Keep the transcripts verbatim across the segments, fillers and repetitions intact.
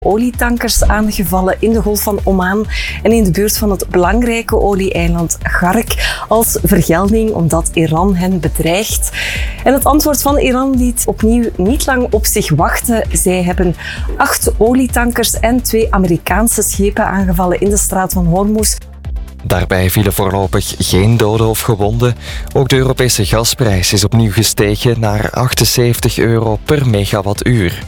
Olietankers aangevallen in de Golf van Oman en in de buurt van het belangrijke olie-eiland Gharq als vergelding omdat Iran hen bedreigt. En het antwoord van Iran liet opnieuw niet lang op zich wachten. Zij hebben acht olietankers en twee Amerikaanse schepen aangevallen in de straat van Hormuz. Daarbij vielen voorlopig geen doden of gewonden. Ook de Europese gasprijs is opnieuw gestegen naar achtenzeventig euro per megawattuur.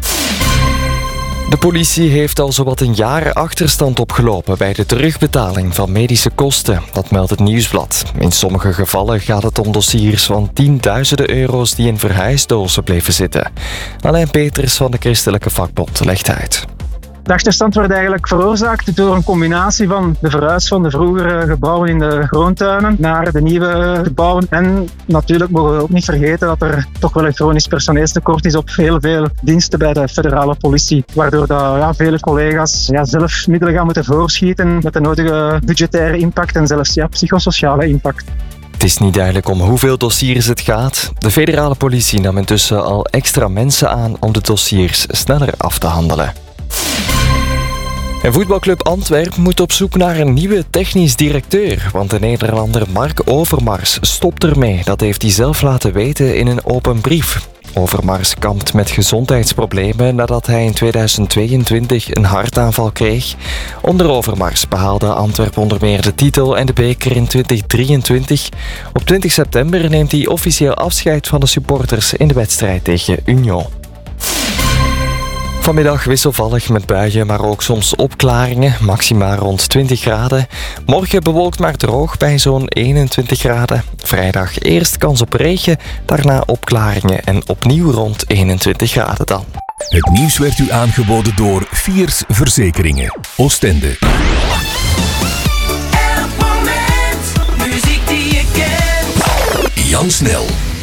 De politie heeft al zowat een jaar achterstand opgelopen bij de terugbetaling van medische kosten. Dat meldt het Nieuwsblad. In sommige gevallen gaat het om dossiers van tienduizenden euro's die in verhuisdozen bleven zitten. Alain Peters van de Christelijke Vakbond legt uit. De achterstand werd eigenlijk veroorzaakt door een combinatie van de verhuis van de vroegere gebouwen in de groentuinen naar de nieuwe gebouwen. En natuurlijk mogen we ook niet vergeten dat er toch wel een chronisch personeelstekort is op heel veel diensten bij de federale politie. Waardoor dat, ja, vele collega's ja, zelf middelen gaan moeten voorschieten met de nodige budgettaire impact en zelfs ja, psychosociale impact. Het is niet duidelijk om hoeveel dossiers het gaat. De federale politie nam intussen al extra mensen aan om de dossiers sneller af te handelen. En voetbalclub Antwerpen moet op zoek naar een nieuwe technisch directeur, want de Nederlander Mark Overmars stopt ermee. Dat heeft hij zelf laten weten in een open brief. Overmars kampt met gezondheidsproblemen nadat hij in tweeduizend tweeëntwintig een hartaanval kreeg. Onder Overmars behaalde Antwerpen onder meer de titel en de beker in twintig drieëntwintig. Op twintig september neemt hij officieel afscheid van de supporters in de wedstrijd tegen Union. Vanmiddag wisselvallig met buien, maar ook soms opklaringen. Maxima rond twintig graden. Morgen bewolkt maar droog bij zo'n eenentwintig graden. Vrijdag eerst kans op regen, daarna opklaringen en opnieuw rond eenentwintig graden dan. Het nieuws werd u aangeboden door Fiers Verzekeringen. Oostende. Elk moment, muziek die je kent. Jan Snel.